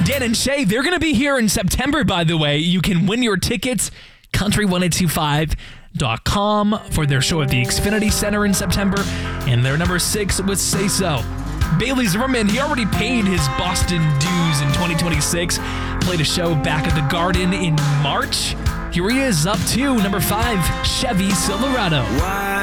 Dan and Shay, they're going to be here in September, by the way. You can win your tickets, country1025.com, for their show at the Xfinity Center in September, and they're number 6 with Say So. Bailey Zimmerman, he already paid his Boston dues in 2026, played a show back at the Garden in March. Here he is, up to number 5, Chevy Silverado. Why